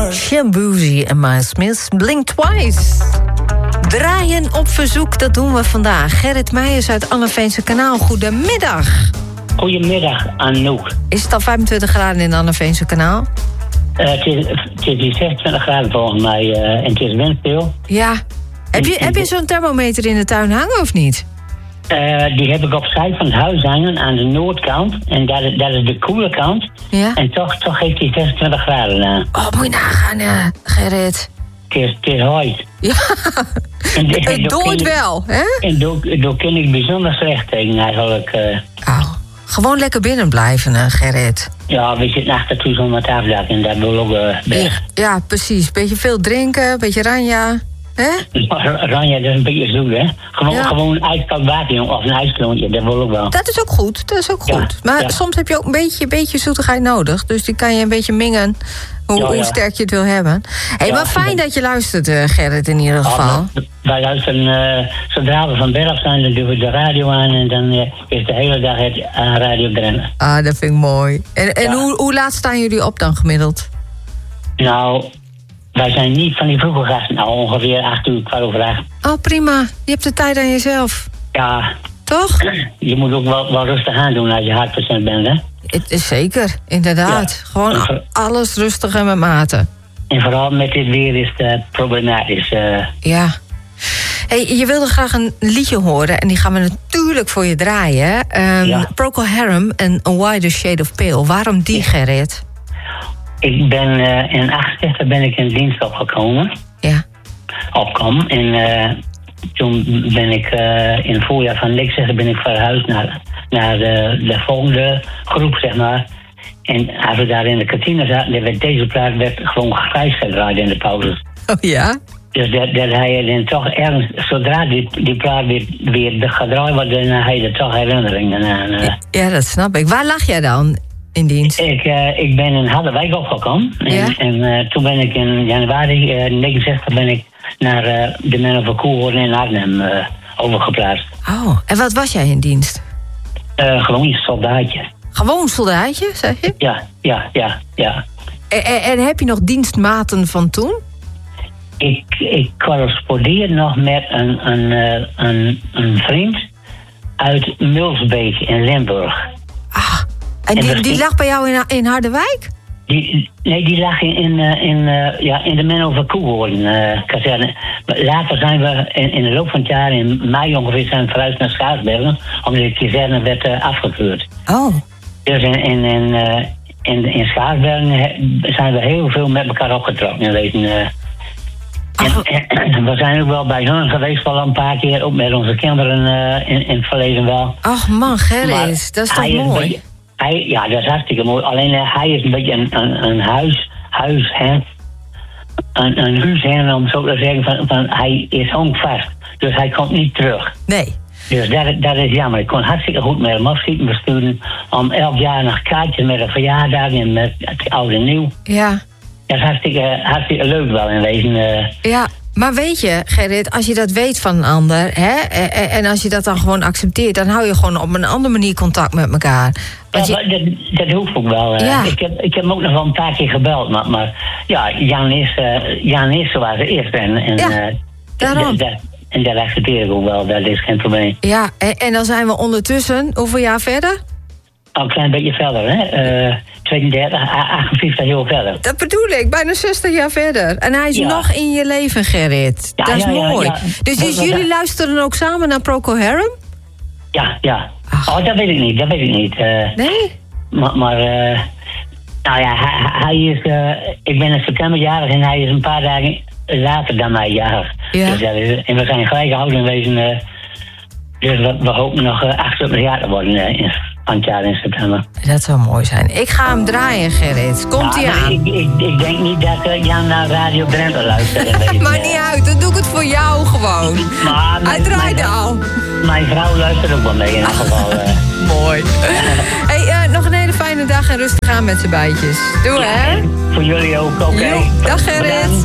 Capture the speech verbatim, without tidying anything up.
Shabuzi en Miles Smith, Blink Twice. Draaien op verzoek, dat doen we vandaag. Gerrit Meijers uit Anneveense Kanaal, goedemiddag. Goedemiddag, Anouk. Is het al vijfentwintig graden in Anneveense Kanaal? Uh, het, is, het is hier zesentwintig graden volgens mij uh, en het is windstil. Ja. Heb je, heb je zo'n thermometer in de tuin hangen of niet? Uh, die heb ik opzij van het huis hangen aan de noordkant. En dat is, dat is de koele kant. Ja? En toch, toch heeft hij zesentwintig graden aan. Oh, moet je nagaan, uh, Gerrit. Het is, het is hooit. Ja, en de, het dooit wel, hè? En daar ken ik bijzonder slecht tegen eigenlijk. Uh. Oh, gewoon lekker binnen blijven, uh, Gerrit. Ja, we zitten achter toe zo'n met afdak en dat wil ook uh, best. Ja, ja, precies. Beetje veel drinken, beetje ranja. Hè? Ranja, dat is een beetje zoet, hè? Gewoon, ja. gewoon ijskoud water of een ijsklontje, dat wil ook wel. Dat is ook goed, dat is ook goed. Ja, maar ja. soms heb je ook een beetje, beetje zoetigheid nodig. Dus die kan je een beetje mengen hoe, ja, ja. hoe sterk je het wil hebben. Hey, ja, maar fijn dat je luistert, uh, Gerrit, in ieder geval. Ja, wij luisteren, uh, zodra we van bed af zijn, dan doen we de radio aan en dan uh, is de hele dag het aan Radio Drenthe. Ah, dat vind ik mooi. En, en ja. hoe, hoe laat staan jullie op dan gemiddeld? Nou... Wij zijn niet van die vroege gasten, nou ongeveer acht uur, kwart over acht. Oh, prima. Je hebt de tijd aan jezelf. Ja. Toch? Je moet ook wel, wel rustig aan doen als je hartpatiënt bent, hè? Het is zeker, inderdaad. Ja. Gewoon voor... alles rustig en met mate. En vooral met dit weer is het problematisch. Uh... Ja. Hey, je wilde graag een liedje horen en die gaan we natuurlijk voor je draaien. Um, ja. Procol Harum en A Wider Shade of Pale. Waarom die, ja. Gerrit? Ik ben uh, in achtenzestig ben ik in dienst opgekomen. Ja. Opkom. En uh, toen ben ik uh, in het voorjaar van negenenzestig ben ik verhuisd naar, naar de, de volgende groep, zeg maar. En als we daar in de kantine zaten, werd deze plaat werd gewoon grijs gedraaid in de pauzes. Oh ja? Dus dat, dat hij dan toch ergens, zodra die, die plaat weer, weer gedraaid wordt, dan had je er toch herinneringen aan. Uh. Ja, ja, dat snap ik. Waar lag jij dan? In dienst? Ik, uh, ik ben in Harderwijk opgekomen. En, ja? en uh, toen ben ik in januari uh, negenenzestig ben ik naar uh, de Men of Koelhoorn in Arnhem uh, overgeplaatst. Oh, en wat was jij in dienst? Uh, gewoon een soldaatje. Gewoon soldaatje, zeg je? Ja, ja, ja, ja. En, en, en heb je nog dienstmaten van toen? Ik, ik correspondeer nog met een, een, uh, een, een vriend uit Mulsbeek in Limburg. Ah. En die, en die lag bij jou in, in Harderwijk? Die, nee, die lag in, in, in, uh, ja, in de Men of Koelhoorn uh, kazerne. Later zijn we in, in de loop van het jaar, in mei ongeveer, zijn we verhuisd naar Schaarsbergen, omdat de kazerne werd uh, afgekeurd. Oh. Dus in, in, in, uh, in, in Schaarsbergen zijn we heel veel met elkaar opgetrokken. Weet je, uh, en, en, en we zijn ook wel bij hun geweest, wel een paar keer, ook met onze kinderen uh, in, in het verleden wel. Ach man, Gerrit, dat is toch mooi? Is Hij, ja, dat is hartstikke mooi. Alleen uh, hij is een beetje een, een, een huis, huishen. Een, een huishen, om zo te zeggen. Van, van, hij is honkvast. Dus hij komt niet terug. Nee. Dus dat, dat is jammer. Ik kon hartstikke goed met hem afschieten besturen. Om elk jaar nog kaartjes met een verjaardag en met het oude en nieuw. Ja. Dat is hartstikke, hartstikke leuk wel in wezen. Uh. Ja. Maar weet je, Gerrit, als je dat weet van een ander, hè, en als je dat dan gewoon accepteert, dan hou je gewoon op een andere manier contact met elkaar. Want ja, je... dat, dat hoeft ook wel. Ja. Ik, heb, ik heb hem ook nog wel een paar keer gebeld, maar, maar ja, Jan is, uh, Jan is zoals hij is. En, en, ja, uh, daarom. Dat, dat, en dat accepteer ik ook wel, dat is geen probleem. Ja, en, en dan zijn we ondertussen, hoeveel jaar verder? Al een klein beetje verder, hè? Uh, tweeëndertig, achtenvijftig heel verder. Dat bedoel ik, bijna zestig jaar verder. En hij is ja. nog in je leven, Gerrit. Ja, dat is ja, mooi. Ja, ja. Dus, dus jullie luisteren ook samen naar Procol Harum? Ja, ja. Ach. Oh, dat weet ik niet, dat weet ik niet. Uh, nee? Maar, maar uh, nou ja, hij, hij is... Uh, ik ben in september jarig en hij is een paar dagen later dan mij jarig. Ja. Dus, uh, en we zijn gelijk gehouden in wezen. Uh, dus we, we hopen nog uh, achtentwintig jaar te worden uh, in van het jaar in september. Dat zou mooi zijn. Ik ga hem draaien, Gerrit. Komt-ie ja, aan? Ik, ik, ik denk niet dat uh, Jan naar Radio Drenthe luistert. Maakt niet uit, dan doe ik het voor jou gewoon. Maar Hij draait al. Mijn vrouw luistert ook wel mee in elk geval. Uh. Mooi. Hey, uh, nog een hele fijne dag en rustig aan met z'n bijtjes. Doe, ja, hè? Voor jullie ook, oké. Okay. Dag, Gerrit.